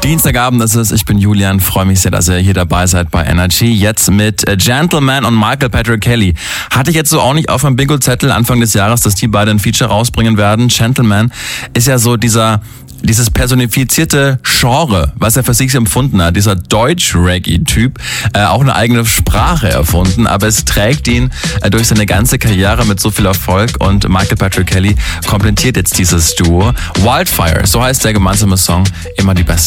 Dienstagabend ist es, ich bin Julian, freue mich sehr, dass ihr hier dabei seid bei Energy. Jetzt mit Gentleman und Michael Patrick Kelly. Hatte ich jetzt so auch nicht auf meinem Bingo-Zettel Anfang des Jahres, dass die beiden ein Feature rausbringen werden. Gentleman ist ja so dieses personifizierte Genre, was er für sich empfunden hat, dieser Deutsch-Reggae-Typ, auch eine eigene Sprache erfunden, aber es trägt ihn durch seine ganze Karriere mit so viel Erfolg und Michael Patrick Kelly komplettiert jetzt dieses Duo. Wildfire, so heißt der gemeinsame Song, immer die beste